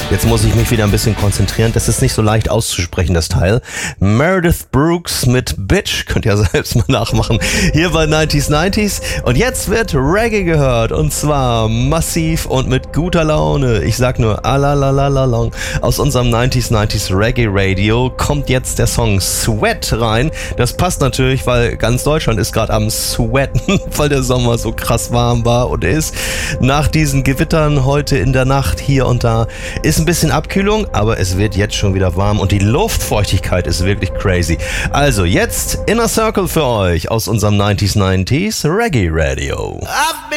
Jetzt muss ich mich wieder ein bisschen konzentrieren. Das ist nicht so leicht auszusprechen, das Teil. Meredith Brooks mit Bitch. Könnt ihr selbst mal nachmachen. Hier bei 90s. Und jetzt wird Reggae gehört. Und zwar massiv und mit guter Laune. Ich sag nur alalalalong. Aus unserem 90s Reggae Radio kommt jetzt der Song Sweat rein. Das passt natürlich, weil ganz Deutschland ist gerade am Sweaten, weil der Sommer so krass warm war und ist. Nach diesen Gewittern heute in der Nacht hier und da ist ein bisschen Abkühlung, aber es wird jetzt schon wieder warm und die Luftfeuchtigkeit ist wirklich crazy. Also jetzt Inner Circle für euch aus unserem 90s Reggae Radio.